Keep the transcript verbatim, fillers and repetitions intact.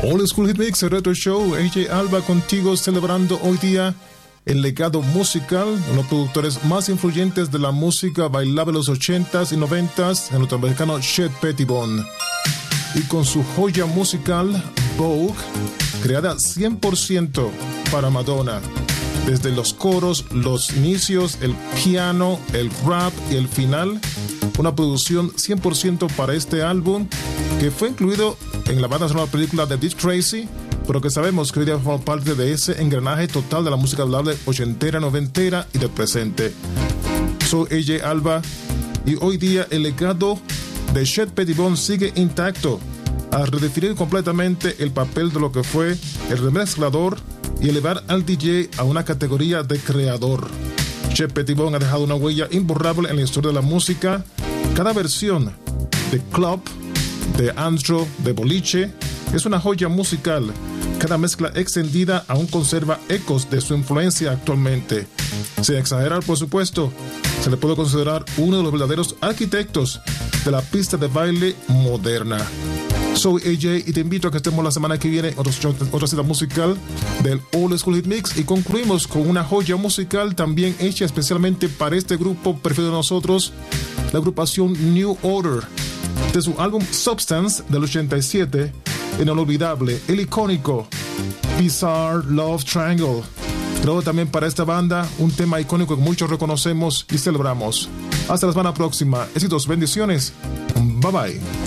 Old School Hit Mix, el Retro Show. A J Alba contigo, celebrando hoy día el legado musical de uno de los productores más influyentes de la música bailable de los ochentas y noventas, el norteamericano Chet Pettibone. Y con su joya musical, Vogue, creada cien por ciento para Madonna. Desde los coros, los inicios, el piano, el rap y el final. Una producción cien por ciento para este álbum que fue incluido en la banda sonora de la película de Dick Tracy, pero que sabemos que hoy día forma parte de ese engranaje total de la música bailable ochentera, noventera y del presente. Soy A J Alba y hoy día el legado de Chet Pettibone sigue intacto a redefinir completamente el papel de lo que fue el remezclador y elevar al D J a una categoría de creador. Chet Pettibone ha dejado una huella imborrable en la historia de la música. Cada versión de club, de antro, de boliche es una joya musical. Cada mezcla extendida aún conserva ecos de su influencia actualmente. Sin exagerar, por supuesto, se le puede considerar uno de los verdaderos arquitectos de la pista de baile moderna. Soy A J y te invito a que estemos la semana que viene en otra cita musical del Old School Hit Mix, y concluimos con una joya musical también hecha especialmente para este grupo preferido de nosotros, la agrupación New Order, de su álbum Substance del ochenta y siete, el inolvidable, el icónico Bizarre Love Triangle. Luego también para esta banda un tema icónico que muchos reconocemos y celebramos. Hasta la semana próxima. Éxitos, bendiciones. Bye bye.